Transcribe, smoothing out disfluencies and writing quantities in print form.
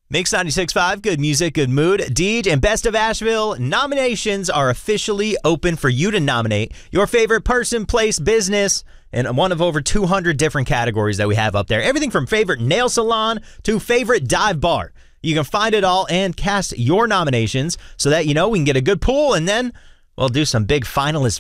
Mix 96.5, good music, good mood. Deej and Best of Asheville nominations are officially open for you to nominate your favorite person, place, business, in one of over 200 different categories that we have up there. Everything from favorite nail salon to favorite dive bar. You can find it all and cast your nominations so that, we can get a good pool and then we'll do some big finalist